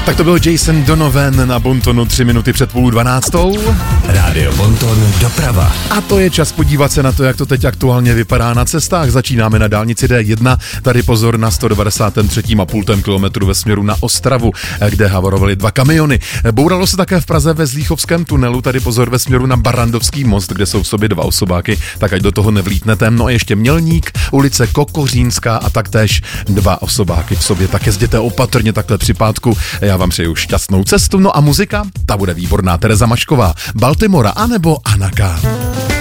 Tak to byl Jason Donovan na Bontonu 3 minuty před 11:30. Rádio Bonton doprava. A to je čas podívat se na to, jak to teď aktuálně vypadá na cestách. Začínáme na dálnici D1. Tady pozor na 193,5 kilometru ve směru na Ostravu, kde havarovaly 2 kamiony. Bouralo se také v Praze ve Zlíchovském tunelu. Tady pozor ve směru na Barrandovský most, kde jsou v sobě 2 osobáky, tak ať do toho nevlítnete. No a ještě Mělník, ulice Kokořínská a taktéž 2 osobáky v sobě. Tak jezděte opatrně takhle při pátku. Já vám přeju šťastnou cestu. No a muzika, ta bude výborná. Tereza Mašková, Baltimora anebo Anaka.